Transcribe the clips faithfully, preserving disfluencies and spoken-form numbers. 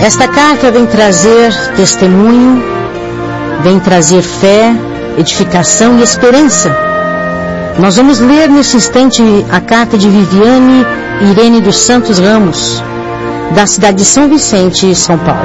Esta carta vem trazer testemunho, vem trazer fé, edificação e esperança. Nós vamos ler nesse instante a carta de Viviane Irene dos Santos Ramos, da cidade de São Vicente, São Paulo.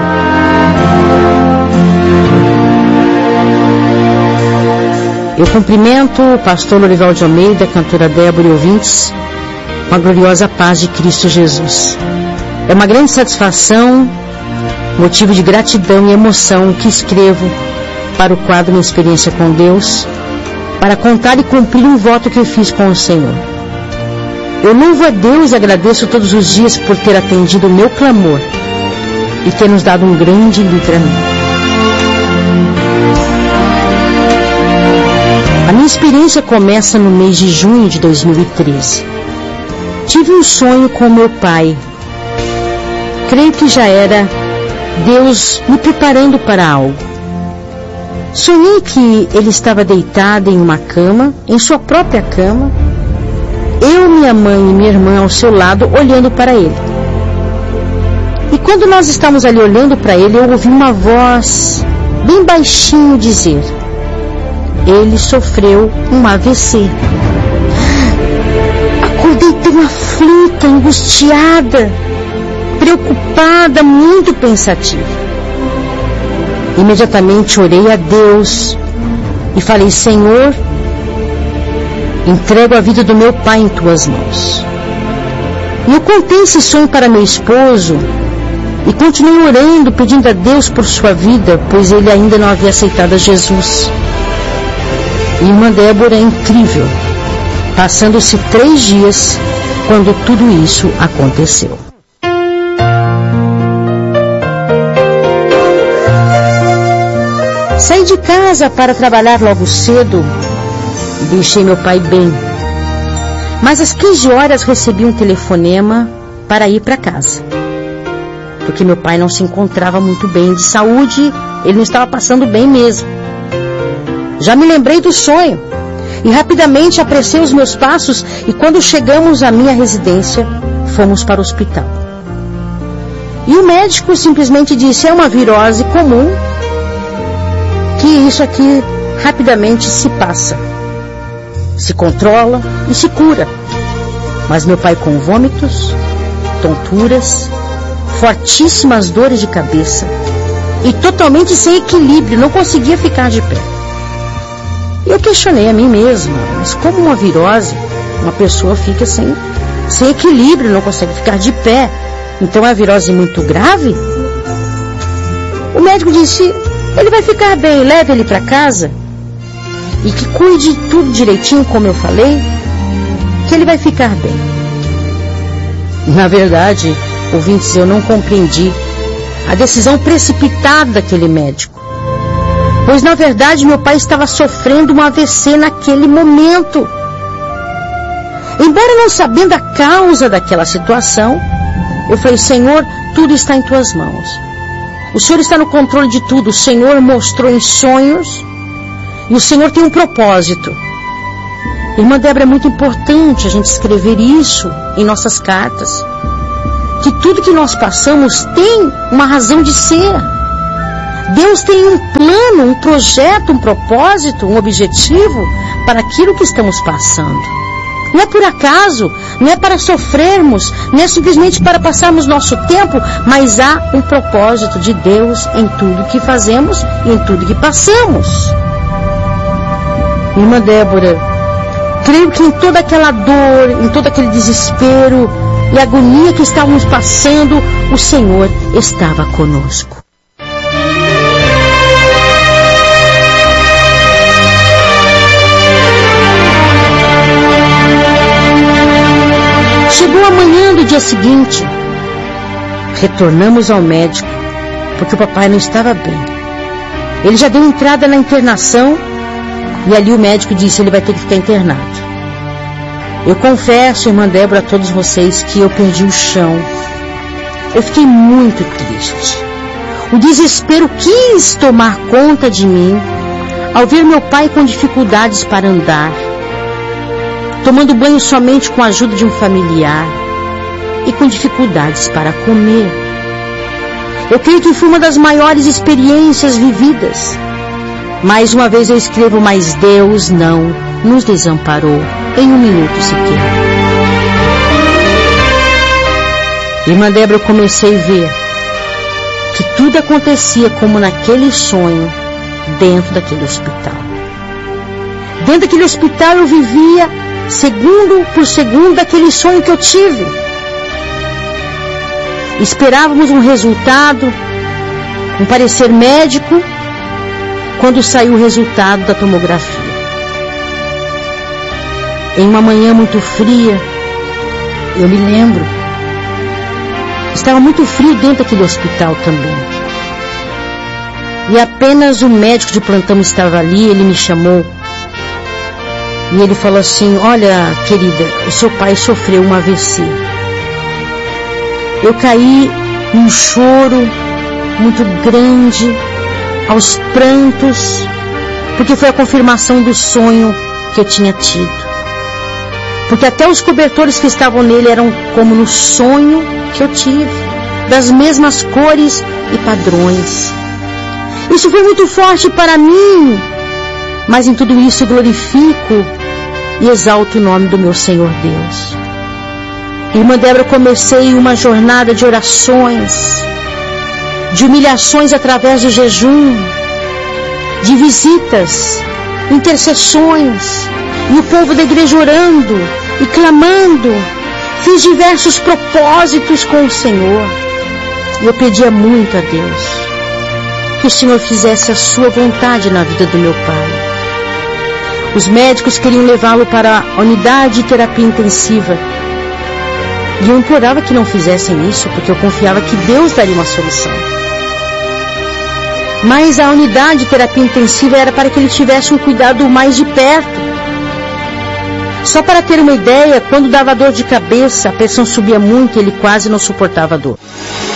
Eu cumprimento o pastor Lorival de Almeida, cantora Débora e ouvintes, com a gloriosa paz de Cristo Jesus. É uma grande satisfação, motivo de gratidão e emoção que escrevo para o quadro Minha Experiência com Deus, para contar e cumprir um voto que eu fiz com o Senhor. Eu louvo a Deus e agradeço todos os dias por ter atendido o meu clamor e ter nos dado um grande livramento. A minha experiência começa no mês de junho de dois mil e treze. Tive um sonho com meu pai. Creio que já era Deus me preparando para algo. Sonhei que ele estava deitado em uma cama, em sua própria cama, eu, minha mãe e minha irmã ao seu lado, olhando para ele. E quando nós estávamos ali olhando para ele, eu ouvi uma voz bem baixinho dizer: ele sofreu um A V C. Acordei tão aflita, angustiada, preocupada, muito pensativa. Imediatamente orei a Deus e falei: Senhor, entrego a vida do meu pai em tuas mãos. E eu contei esse sonho para meu esposo e continuei orando, pedindo a Deus por sua vida, pois ele ainda não havia aceitado a Jesus. E irmã Débora é incrível, passando-se três dias quando tudo isso aconteceu. Saí de casa para trabalhar logo cedo e deixei meu pai bem. Mas às quinze horas recebi um telefonema para ir para casa, porque meu pai não se encontrava muito bem de saúde, ele não estava passando bem mesmo. Já me lembrei do sonho e rapidamente apressei os meus passos e quando chegamos à minha residência, fomos para o hospital. E o médico simplesmente disse: é uma virose comum, que isso aqui rapidamente se passa, se controla e se cura. Mas meu pai com vômitos, tonturas, fortíssimas dores de cabeça e totalmente sem equilíbrio, não conseguia ficar de pé. Eu questionei a mim mesma: mas como uma virose, uma pessoa fica sem, sem equilíbrio, não consegue ficar de pé? Então é uma virose muito grave? O médico disse: ele vai ficar bem, leve ele para casa e que cuide tudo direitinho, como eu falei, que ele vai ficar bem. Na verdade, ouvintes, eu não compreendi a decisão precipitada daquele médico, pois na verdade meu pai estava sofrendo um A V C naquele momento. Embora não sabendo a causa daquela situação, eu falei: Senhor, tudo está em tuas mãos. O Senhor está no controle de tudo. O Senhor mostrou em sonhos e o Senhor tem um propósito. Irmã Débora, é muito importante a gente escrever isso em nossas cartas, que tudo que nós passamos tem uma razão de ser. Deus tem um plano, um projeto, um propósito, um objetivo para aquilo que estamos passando. Não é por acaso, não é para sofrermos, não é simplesmente para passarmos nosso tempo, mas há um propósito de Deus em tudo que fazemos e em tudo que passamos. Irmã Débora, creio que em toda aquela dor, em todo aquele desespero e agonia que estávamos passando, o Senhor estava conosco. Chegou a manhã do dia seguinte, retornamos ao médico, porque o papai não estava bem. Ele já deu entrada na internação e ali o médico disse: ele vai ter que ficar internado. Eu confesso, irmã Débora, a todos vocês, que eu perdi o chão. Eu fiquei muito triste. O desespero quis tomar conta de mim ao ver meu pai com dificuldades para andar, tomando banho somente com a ajuda de um familiar e com dificuldades para comer. Eu creio que foi uma das maiores experiências vividas. Mais uma vez eu escrevo, mas Deus não nos desamparou em um minuto sequer. Irmã Débora, eu comecei a ver que tudo acontecia como naquele sonho, dentro daquele hospital. Dentro daquele hospital eu vivia segundo por segundo daquele sonho que eu tive. Esperávamos um resultado, um parecer médico, quando saiu o resultado da tomografia. Em uma manhã muito fria, eu me lembro, estava muito frio dentro daquele hospital também. E apenas o médico de plantão estava ali, ele me chamou. E ele falou assim, olha, querida, o seu pai sofreu um A V C. Eu caí num choro muito grande, aos prantos, porque foi a confirmação do sonho que eu tinha tido. Porque até os cobertores que estavam nele eram como no sonho que eu tive, das mesmas cores e padrões. Isso foi muito forte para mim, mas em tudo isso glorifico e exalto o nome do meu Senhor Deus. Irmã Débora, comecei uma jornada de orações, de humilhações através do jejum, de visitas, intercessões, e o povo da igreja orando e clamando. Fiz diversos propósitos com o Senhor. E eu pedia muito a Deus que o Senhor fizesse a sua vontade na vida do meu pai. Os médicos queriam levá-lo para a unidade de terapia intensiva. E eu implorava que não fizessem isso, porque eu confiava que Deus daria uma solução. Mas a unidade de terapia intensiva era para que ele tivesse um cuidado mais de perto. Só para ter uma ideia, quando dava dor de cabeça, a pressão subia muito e ele quase não suportava a dor.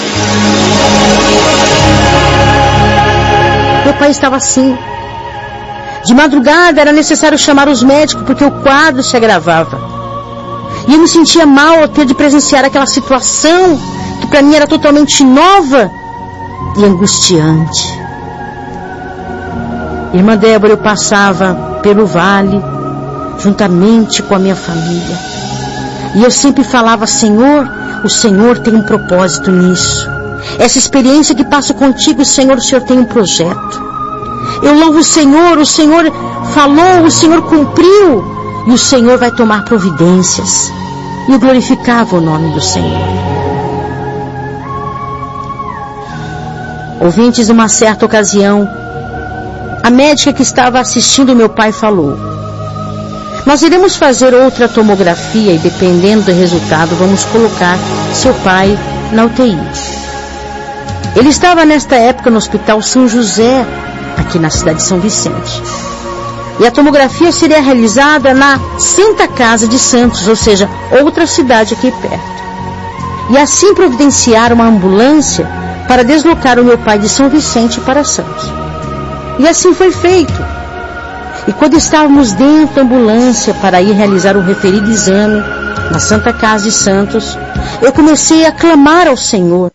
Meu pai estava assim. De madrugada era necessário chamar os médicos porque o quadro se agravava. E eu me sentia mal ao ter de presenciar aquela situação que para mim era totalmente nova e angustiante. Irmã Débora, eu passava pelo vale juntamente com a minha família. E eu sempre falava, Senhor, o Senhor tem um propósito nisso. Essa experiência que passo contigo, Senhor, o Senhor tem um projeto. Eu louvo o Senhor, o Senhor falou, o Senhor cumpriu, e o Senhor vai tomar providências. E eu glorificava o nome do Senhor. Ouvintes, numa certa ocasião, a médica que estava assistindo meu pai falou, nós iremos fazer outra tomografia e dependendo do resultado vamos colocar seu pai na U T I. Ele estava nesta época no Hospital São José, aqui na cidade de São Vicente. E a tomografia seria realizada na Santa Casa de Santos, ou seja, outra cidade aqui perto. E assim providenciaram uma ambulância para deslocar o meu pai de São Vicente para Santos. E assim foi feito. E quando estávamos dentro da ambulância para ir realizar o referido exame na Santa Casa de Santos, eu comecei a clamar ao Senhor.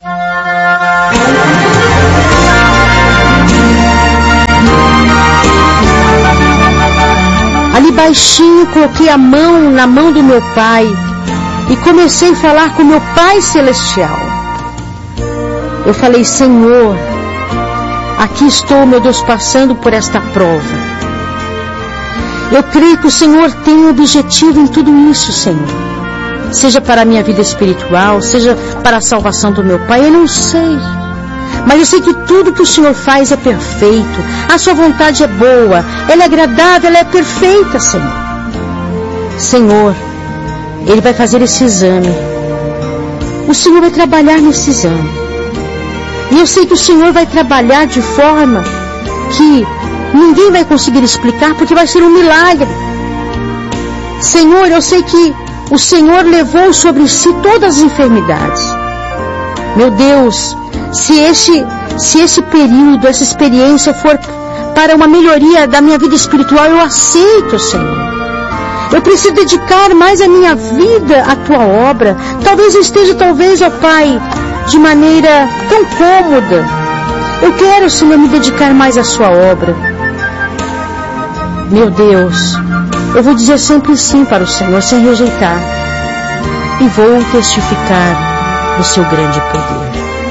Ali baixinho coloquei a mão na mão do meu pai e comecei a falar com meu Pai Celestial. Eu falei, Senhor, aqui estou, meu Deus, passando por esta prova. Eu creio que o Senhor tem um objetivo em tudo isso, Senhor. Seja para a minha vida espiritual, seja para a salvação do meu pai, eu não sei. Mas eu sei que tudo que o Senhor faz é perfeito. A sua vontade é boa, ela é agradável, ela é perfeita, Senhor. Senhor, Ele vai fazer esse exame. O Senhor vai trabalhar nesse exame. E eu sei que o Senhor vai trabalhar de forma que ninguém vai conseguir explicar, porque vai ser um milagre. Senhor, eu sei que o Senhor levou sobre si todas as enfermidades. Meu Deus, se esse, se esse período, essa experiência for para uma melhoria da minha vida espiritual, eu aceito, Senhor. Eu preciso dedicar mais a minha vida à Tua obra. Talvez eu esteja, talvez, ó Pai, de maneira tão cômoda. Eu quero, Senhor, me dedicar mais à sua obra. Meu Deus, eu vou dizer sempre sim para o Senhor, sem rejeitar. E vou testificar do seu grande poder.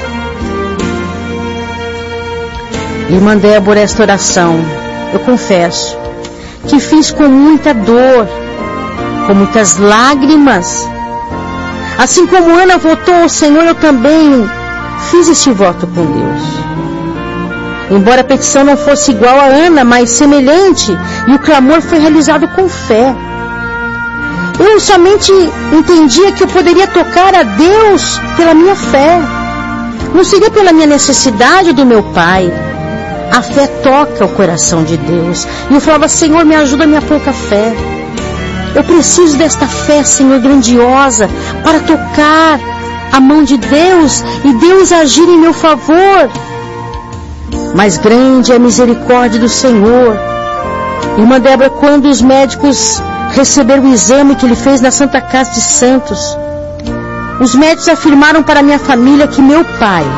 Irmã Débora, esta oração, eu confesso, que fiz com muita dor, com muitas lágrimas. Assim como Ana votou ao Senhor, eu também fiz este voto com Deus. Embora a petição não fosse igual a Ana, mas semelhante, e o clamor foi realizado com fé. Eu somente entendia que eu poderia tocar a Deus pela minha fé. Não seria pela minha necessidade do meu pai. A fé toca o coração de Deus. E eu falava, Senhor, me ajuda a minha pouca fé. Eu preciso desta fé, Senhor, grandiosa, para tocar a mão de Deus e Deus agir em meu favor. Mas grande é a misericórdia do Senhor. Irmã Débora, quando os médicos receberam o exame que ele fez na Santa Casa de Santos, os médicos afirmaram para minha família que meu pai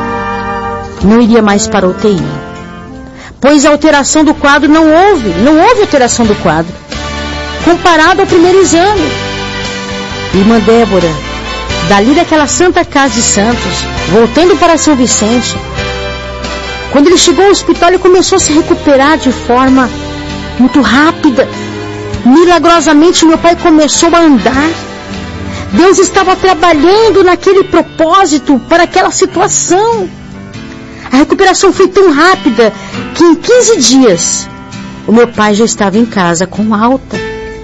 não iria mais para a U T I, pois a alteração do quadro não houve, não houve alteração do quadro, comparado ao primeiro exame. Irmã Débora, dali daquela Santa Casa de Santos, voltando para São Vicente, quando ele chegou ao hospital, ele começou a se recuperar de forma muito rápida. Milagrosamente, meu pai começou a andar. Deus estava trabalhando naquele propósito para aquela situação. A recuperação foi tão rápida que em quinze dias o meu pai já estava em casa com alta.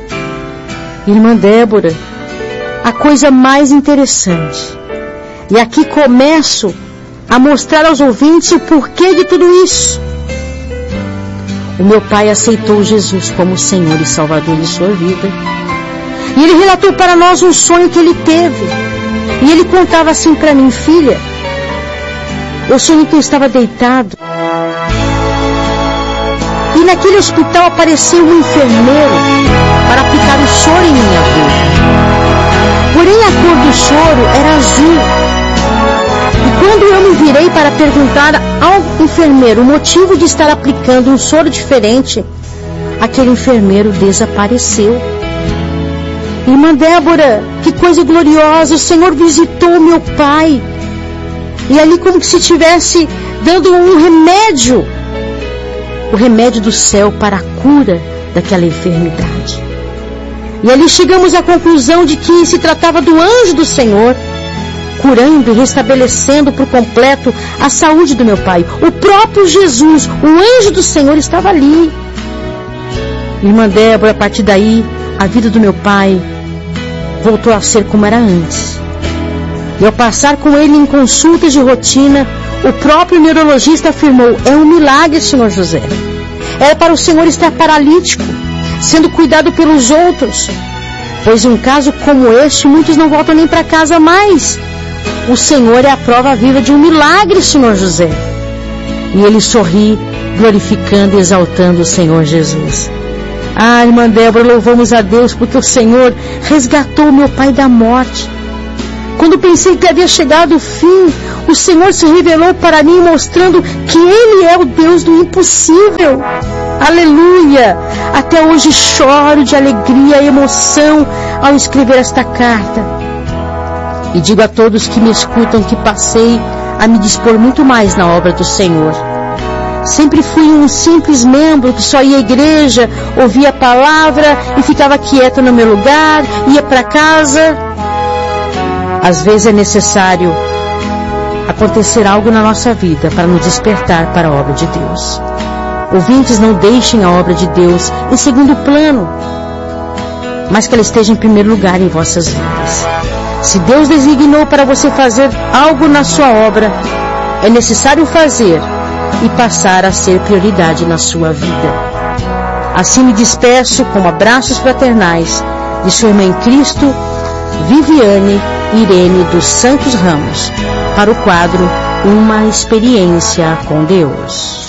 Irmã Débora, a coisa mais interessante, e aqui começo a mostrar aos ouvintes o porquê de tudo isso. O meu pai aceitou Jesus como Senhor e Salvador de sua vida. E ele relatou para nós um sonho que ele teve. E ele contava assim para mim, filha, eu sonhei que eu estava deitado. E naquele hospital apareceu um enfermeiro para aplicar o soro em minha boca. Porém a cor do soro era azul. E quando eu me virei para perguntar ao enfermeiro o motivo de estar aplicando um soro diferente, aquele enfermeiro desapareceu. Irmã Débora, que coisa gloriosa, o Senhor visitou meu pai. E ali como que se estivesse dando um remédio, o remédio do céu para a cura daquela enfermidade. E ali chegamos à conclusão de que se tratava do anjo do Senhor, curando e restabelecendo por completo a saúde do meu pai. O próprio Jesus, o anjo do Senhor, estava ali. Irmã Débora, a partir daí, a vida do meu pai voltou a ser como era antes. E ao passar com ele em consultas de rotina, o próprio neurologista afirmou, é um milagre, senhor José. Era para o senhor estar paralítico, sendo cuidado pelos outros. Pois em um caso como este, muitos não voltam nem para casa mais. O Senhor é a prova viva de um milagre, senhor José. E ele sorri, glorificando e exaltando o Senhor Jesus. Ah, irmã Débora, louvamos a Deus porque o Senhor resgatou meu pai da morte. Quando pensei que havia chegado o fim, o Senhor se revelou para mim, mostrando que Ele é o Deus do impossível. Aleluia! Até hoje choro de alegria e emoção ao escrever esta carta. E digo a todos que me escutam que passei a me dispor muito mais na obra do Senhor. Sempre fui um simples membro que só ia à igreja, ouvia a palavra e ficava quieta no meu lugar, ia para casa. Às vezes é necessário acontecer algo na nossa vida para nos despertar para a obra de Deus. Ouvintes, não deixem a obra de Deus em segundo plano, mas que ela esteja em primeiro lugar em vossas vidas. Se Deus designou para você fazer algo na sua obra, é necessário fazer e passar a ser prioridade na sua vida. Assim me despeço com abraços fraternais de sua irmã em Cristo, Viviane Irene dos Santos Ramos, para o quadro Uma Experiência com Deus.